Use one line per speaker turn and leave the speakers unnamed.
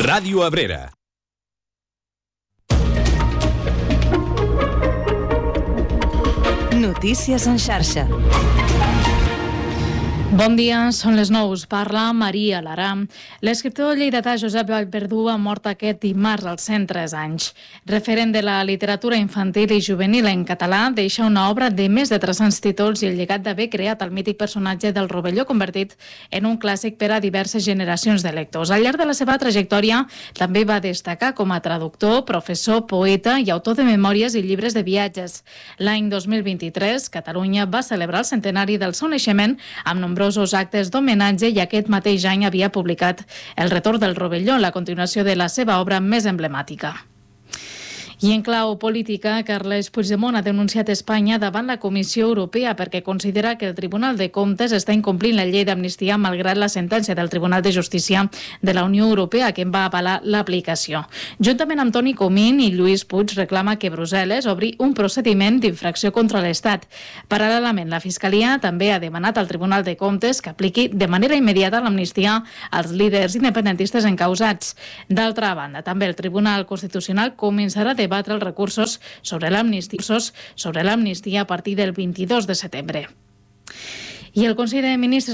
Ràdio Abrera.
Notícies en xarxa.
Bon dia, són les 9. Parla Maria Lara. L'escriptor lleidatà Josep Vallverdú ha mort aquest dimarts als 103 anys. Referent de la literatura infantil i juvenil en català, deixa una obra de més de 300 títols i el llegat d'haver creat el mític personatge del Rovelló convertit en un clàssic per a diverses generacions de lectors. Al llarg de la seva trajectòria també va destacar com a traductor, professor, poeta i autor de memòries i llibres de viatges. L'any 2023, Catalunya va celebrar el centenari del seu naixement amb nombrosos actes d'homenatge i aquest mateix any havia publicat El retorn del Rovelló, la continuació de la seva obra més emblemàtica. I en clau política, Carles Puigdemont ha denunciat Espanya davant la Comissió Europea perquè considera que el Tribunal de Comptes està incomplint la llei d'amnistia malgrat la sentència del Tribunal de Justícia de la Unió Europea que en va avalar l'aplicació. Juntament amb Toni Comín i Lluís Puig reclama que Brussel·les obri un procediment d'infracció contra l'Estat. Paral·lelament, la Fiscalia també ha demanat al Tribunal de Comptes que apliqui de manera immediata l'amnistia als líders independentistes encausats. D'altra banda, també el Tribunal Constitucional començarà a debatre els recursos sobre l'amnistia a partir del 22 de setembre. I el Consell de Ministres